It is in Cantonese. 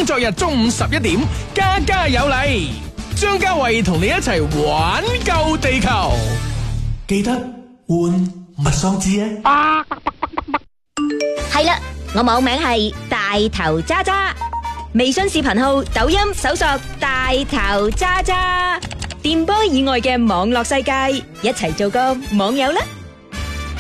工作日中午11點，家家有禮，張家慧同你一齊玩救地球，記得換麥桑子啊！ 係啦，我網名係大頭渣渣，微信視頻號、抖音搜索大頭渣渣，電波以外嘅網絡世界，一齊做個網友啦！